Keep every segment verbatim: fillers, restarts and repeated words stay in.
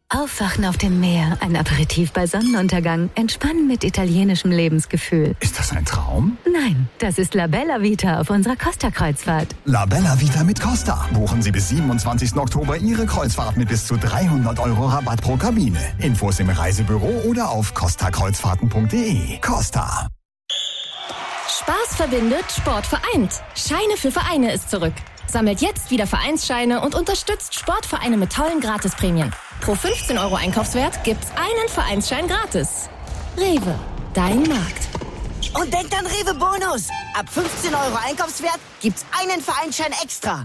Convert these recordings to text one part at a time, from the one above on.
Aufwachen auf dem Meer, ein Aperitif bei Sonnenuntergang, entspannen mit italienischem Lebensgefühl. Ist das ein Traum? Nein, das ist La Bella Vita auf unserer Costa-Kreuzfahrt. La Bella Vita mit Costa. Buchen Sie bis siebenundzwanzigsten Oktober Ihre Kreuzfahrt mit bis zu dreihundert Euro Rabatt pro Kabine. Infos im Reisebüro oder auf costa kreuzfahrten punkt de. Costa. Spaß verbindet, Sport vereint. Scheine für Vereine ist zurück. Sammelt jetzt wieder Vereinsscheine und unterstützt Sportvereine mit tollen Gratisprämien. Pro fünfzehn Euro Einkaufswert gibt's einen Vereinsschein gratis. Rewe, dein Markt. Und denkt an Rewe Bonus. Ab fünfzehn Euro Einkaufswert gibt's einen Vereinsschein extra.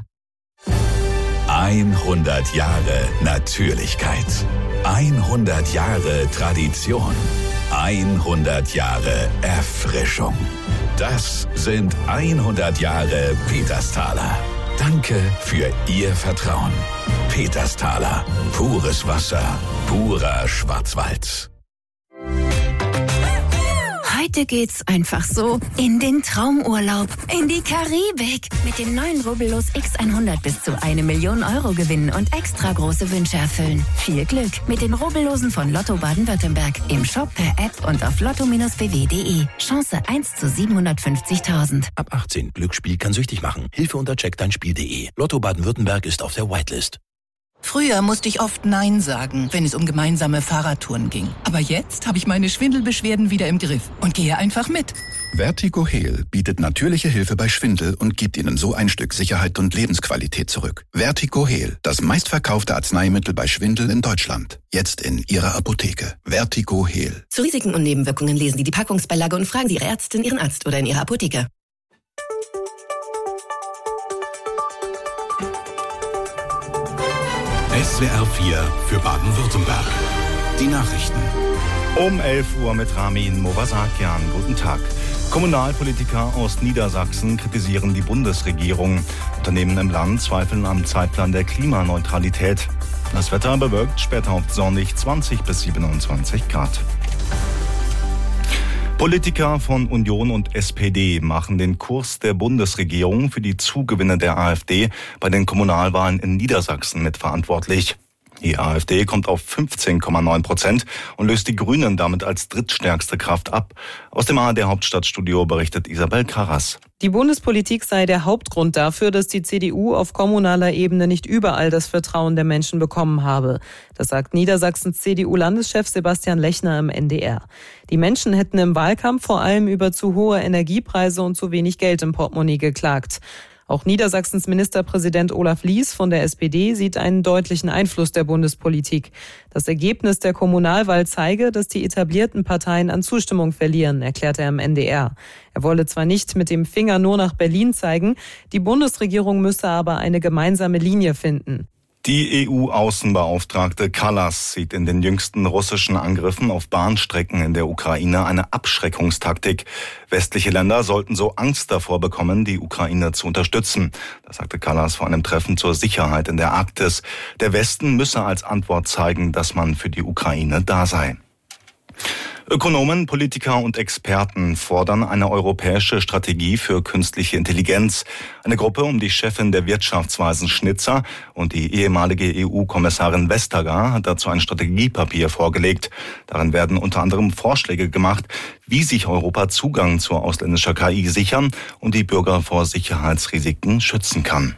hundert Jahre Natürlichkeit. hundert Jahre Tradition. hundert Jahre Erfrischung. Das sind hundert Jahre Petersthaler. Danke für Ihr Vertrauen. Petersthaler. Pures Wasser. Purer Schwarzwald. Heute geht's einfach so in den Traumurlaub, in die Karibik. Mit dem neuen Rubbellos X hundert bis zu eine Million Euro gewinnen und extra große Wünsche erfüllen. Viel Glück mit den Rubbellosen von Lotto Baden-Württemberg. Im Shop, per App und auf lotto b w punkt de. Chance eins zu siebenhundertfünfzigtausend. Ab achtzehn. Glücksspiel kann süchtig machen. Hilfe unter check dein spiel punkt de. Lotto Baden-Württemberg ist auf der Whitelist. Früher musste ich oft Nein sagen, wenn es um gemeinsame Fahrradtouren ging. Aber jetzt habe ich meine Schwindelbeschwerden wieder im Griff und gehe einfach mit. Vertigo Heal bietet natürliche Hilfe bei Schwindel und gibt Ihnen so ein Stück Sicherheit und Lebensqualität zurück. Vertigo Heal, das meistverkaufte Arzneimittel bei Schwindel in Deutschland. Jetzt in Ihrer Apotheke. Vertigo Heal. Zu Risiken und Nebenwirkungen lesen Sie die Packungsbeilage und fragen Sie Ihre Ärztin, Ihren Arzt oder in Ihrer Apotheke. S W R vier für Baden-Württemberg. Die Nachrichten. Um elf Uhr mit Ramin Movasakian. Guten Tag. Kommunalpolitiker aus Niedersachsen kritisieren die Bundesregierung. Unternehmen im Land zweifeln am Zeitplan der Klimaneutralität. Das Wetter bewölkt, später oft sonnig, zwanzig bis siebenundzwanzig Grad. Politiker von Union und S P D machen den Kurs der Bundesregierung für die Zugewinne der AfD bei den Kommunalwahlen in Niedersachsen mitverantwortlich. Die AfD kommt auf fünfzehn Komma neun Prozent und löst die Grünen damit als drittstärkste Kraft ab. Aus dem A R D-Hauptstadtstudio berichtet Isabel Karras. Die Bundespolitik sei der Hauptgrund dafür, dass die C D U auf kommunaler Ebene nicht überall das Vertrauen der Menschen bekommen habe. Das sagt Niedersachsens C D U-Landeschef Sebastian Lechner im N D R. Die Menschen hätten im Wahlkampf vor allem über zu hohe Energiepreise und zu wenig Geld im Portemonnaie geklagt. Auch Niedersachsens Ministerpräsident Olaf Lies von der S P D sieht einen deutlichen Einfluss der Bundespolitik. Das Ergebnis der Kommunalwahl zeige, dass die etablierten Parteien an Zustimmung verlieren, erklärt er im N D R. Er wolle zwar nicht mit dem Finger nur nach Berlin zeigen, die Bundesregierung müsse aber eine gemeinsame Linie finden. Die E U-Außenbeauftragte Kallas sieht in den jüngsten russischen Angriffen auf Bahnstrecken in der Ukraine eine Abschreckungstaktik. Westliche Länder sollten so Angst davor bekommen, die Ukraine zu unterstützen. Das sagte Kallas vor einem Treffen zur Sicherheit in der Arktis. Der Westen müsse als Antwort zeigen, dass man für die Ukraine da sei. Ökonomen, Politiker und Experten fordern eine europäische Strategie für künstliche Intelligenz. Eine Gruppe um die Chefin der Wirtschaftsweisen Schnitzer und die ehemalige E U-Kommissarin Vestager hat dazu ein Strategiepapier vorgelegt. Darin werden unter anderem Vorschläge gemacht, wie sich Europa Zugang zu ausländischer K I sichern und die Bürger vor Sicherheitsrisiken schützen kann.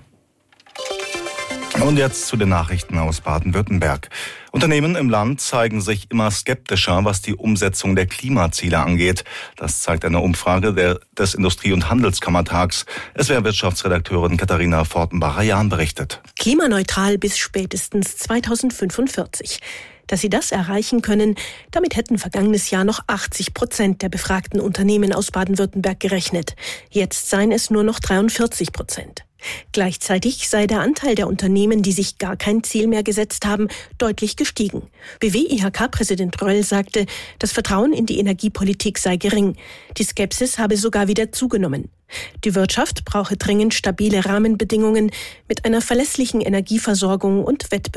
Und jetzt zu den Nachrichten aus Baden-Württemberg. Unternehmen im Land zeigen sich immer skeptischer, was die Umsetzung der Klimaziele angeht. Das zeigt eine Umfrage der, des Industrie- und Handelskammertags. S W R-Wirtschaftsredakteurin Katharina Fortenbacher-Jahn berichtet. Klimaneutral bis spätestens zweitausendfünfundvierzig. Dass sie das erreichen können, damit hätten vergangenes Jahr noch achtzig Prozent der befragten Unternehmen aus Baden-Württemberg gerechnet. Jetzt seien es nur noch dreiundvierzig Prozent. Gleichzeitig sei der Anteil der Unternehmen, die sich gar kein Ziel mehr gesetzt haben, deutlich gestiegen. B W I H K-Präsident Röll sagte, das Vertrauen in die Energiepolitik sei gering. Die Skepsis habe sogar wieder zugenommen. Die Wirtschaft brauche dringend stabile Rahmenbedingungen mit einer verlässlichen Energieversorgung und Wettbewerb.